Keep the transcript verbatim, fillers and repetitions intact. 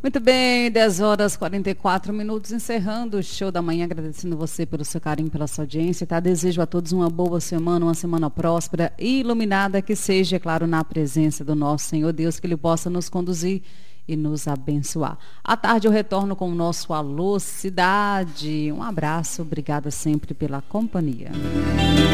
Muito bem, dez horas e quarenta e quatro minutos, encerrando o show da manhã, agradecendo você pelo seu carinho, pela sua audiência, tá? Desejo a todos uma boa semana, uma semana próspera e iluminada, que seja, claro, na presença do nosso Senhor Deus, que Ele possa nos conduzir e nos abençoar. À tarde eu retorno com o nosso Alô Cidade. Um abraço, obrigada sempre pela companhia.